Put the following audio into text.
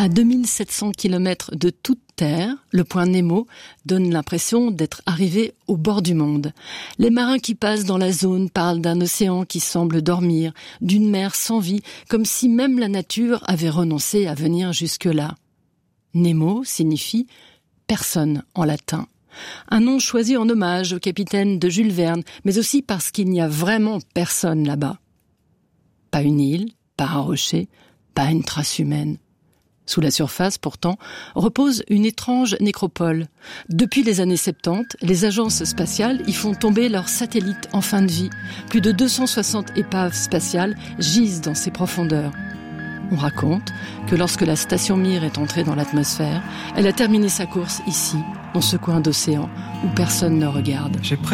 À 2700 km de toute Terre, le point Nemo donne l'impression d'être arrivé au bord du monde. Les marins qui passent dans la zone parlent d'un océan qui semble dormir, d'une mer sans vie, comme si même la nature avait renoncé à venir jusque-là. Nemo signifie « personne » en latin. Un nom choisi en hommage au capitaine de Jules Verne, mais aussi parce qu'il n'y a vraiment personne là-bas. Pas une île, pas un rocher, pas une trace humaine. Sous la surface, pourtant, repose une étrange nécropole. Depuis les années 70, les agences spatiales y font tomber leurs satellites en fin de vie. Plus de 260 épaves spatiales gisent dans ces profondeurs. On raconte que lorsque la station Mir est entrée dans l'atmosphère, elle a terminé sa course ici, dans ce coin d'océan où personne ne regarde.